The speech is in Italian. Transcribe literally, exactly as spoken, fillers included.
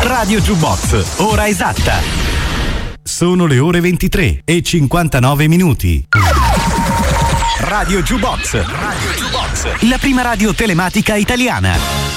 Radio Jukebox, ora esatta. Sono le ore ventitré e cinquantanove minuti. Radio Jukebox, Radio Jukebox, la prima radio telematica italiana.